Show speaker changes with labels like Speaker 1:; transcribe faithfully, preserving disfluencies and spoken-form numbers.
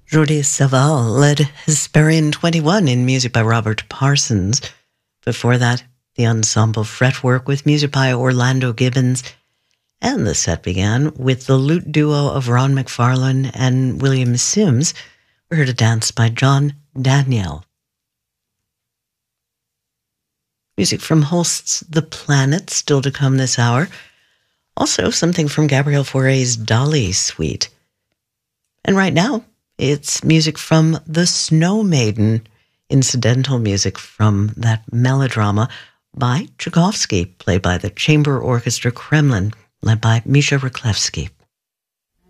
Speaker 1: Jordi Savall led Hesperian twenty-one in music by Robert Parsons. Before that, the ensemble Fretwork with music by Orlando Gibbons. And the set began with the lute duo of Ron McFarlane and William Sims. We heard a dance by John Daniel. Music from Holst's The Planet, still to come this hour. Also, something from Gabriel Fauré's Dolly Suite. And right now, it's music from The Snow Maiden, incidental music from that melodrama by Tchaikovsky, played by the Chamber Orchestra Kremlin, led by Misha Raklevsky.